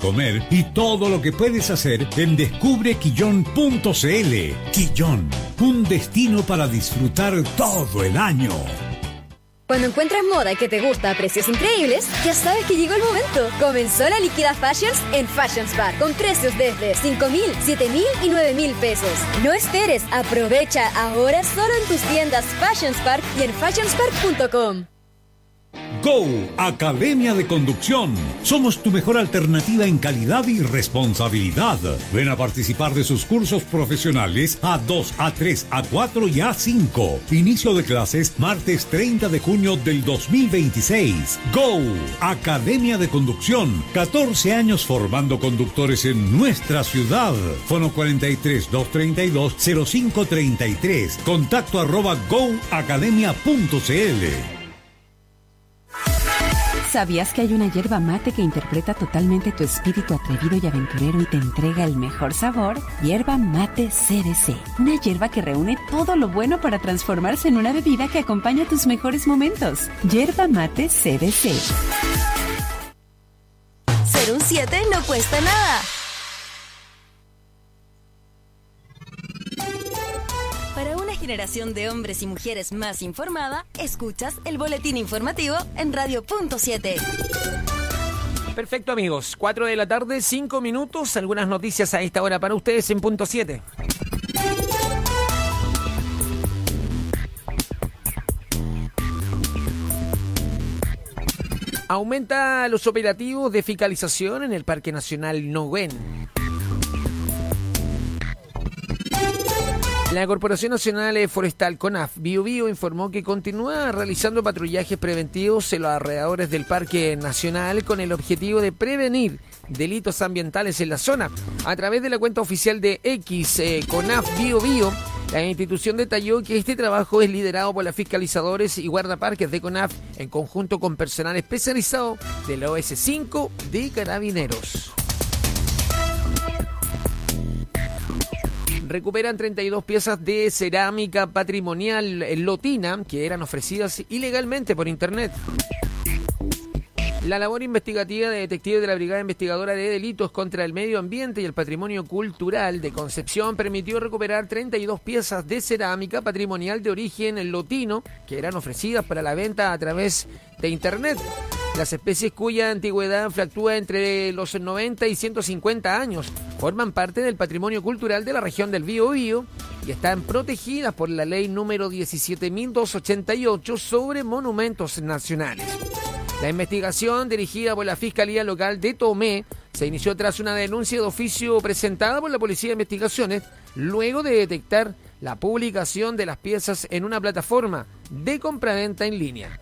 comer y todo lo que puedes hacer en descubrequillón.cl. Quillón, un destino para disfrutar todo el año. Cuando encuentras moda que te gusta a precios increíbles, ya sabes que llegó el momento. Comenzó la Liquida Fashions en Fashions Bar, con precios desde 5,000, 7,000 y 9,000 pesos. No esperes, aprovecha ahora solo en tus tiendas Fashions Park y en fashionspark.com. Go Academia de Conducción. Somos tu mejor alternativa en calidad y responsabilidad. Ven a participar de sus cursos profesionales A2, A3, A4 y A5. Inicio de clases martes 30 de junio del 2026. Go Academia de Conducción. 14 años formando conductores en nuestra ciudad. Fono 43 232 0533. Contacto @goacademia.cl. ¿Sabías que hay una yerba mate que interpreta totalmente tu espíritu atrevido y aventurero y te entrega el mejor sabor? Yerba Mate CBC. Una yerba que reúne todo lo bueno para transformarse en una bebida que acompaña tus mejores momentos. Yerba Mate CBC. Ser un 7 no cuesta nada. Para una generación de hombres y mujeres más informada, escuchas el boletín informativo en Radio Punto 7. Perfecto, amigos. 4 de la tarde, 5 minutos. Algunas noticias a esta hora para ustedes en Punto 7. Aumenta los operativos de fiscalización en el Parque Nacional Noguén. La Corporación Nacional Forestal CONAF Biobío informó que continúa realizando patrullajes preventivos en los alrededores del Parque Nacional con el objetivo de prevenir delitos ambientales en la zona. A través de la cuenta oficial de X CONAF Biobío, la institución detalló que este trabajo es liderado por los fiscalizadores y guardaparques de CONAF en conjunto con personal especializado de la OS5 de Carabineros. Recuperan 32 piezas de cerámica patrimonial lotina que eran ofrecidas ilegalmente por internet. La labor investigativa de detectives de la Brigada Investigadora de Delitos contra el Medio Ambiente y el Patrimonio Cultural de Concepción permitió recuperar 32 piezas de cerámica patrimonial de origen lotino que eran ofrecidas para la venta a través de internet. Las especies cuya antigüedad fluctúa entre los 90 y 150 años forman parte del patrimonio cultural de la región del Biobío y están protegidas por la ley número 17.288 sobre monumentos nacionales. La investigación, dirigida por la Fiscalía Local de Tomé, se inició tras una denuncia de oficio presentada por la Policía de Investigaciones, luego de detectar la publicación de las piezas en una plataforma de compraventa en línea.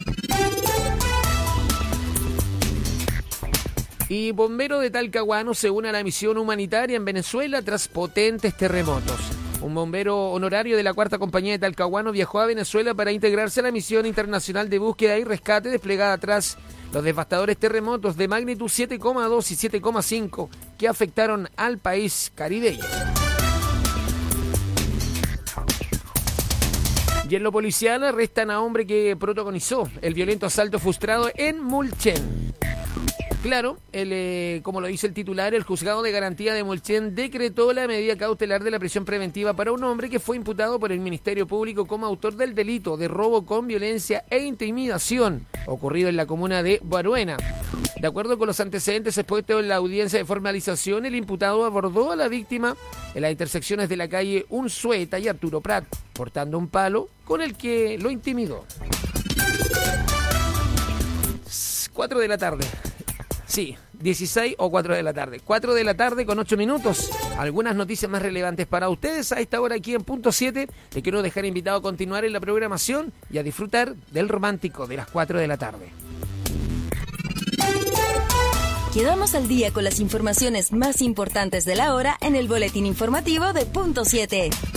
Y bomberos de Talcahuano se une a la misión humanitaria en Venezuela tras potentes terremotos. Un bombero honorario de la 4ª Compañía de Talcahuano viajó a Venezuela para integrarse a la misión internacional de búsqueda y rescate desplegada tras los devastadores terremotos de magnitud 7,2 y 7,5 que afectaron al país caribeño. Y en lo policial arrestan a hombre que protagonizó el violento asalto frustrado en Mulchen. Claro, como lo dice el titular, el juzgado de garantía de Mulchen decretó la medida cautelar de la prisión preventiva para un hombre que fue imputado por el Ministerio Público como autor del delito de robo con violencia e intimidación ocurrido en la comuna de Baruena. De acuerdo con los antecedentes expuestos en la audiencia de formalización, el imputado abordó a la víctima en las intersecciones de la calle Unzueta y Arturo Prat, portando un palo con el que lo intimidó. 4 de la tarde. Sí, 16 o 4 de la tarde. 4 de la tarde con 8 minutos. Algunas noticias más relevantes para ustedes a esta hora aquí en Punto 7. Le quiero dejar invitado a continuar en la programación y a disfrutar del romántico de las 4 de la tarde. Quedamos al día con las informaciones más importantes de la hora en el boletín informativo de Punto 7.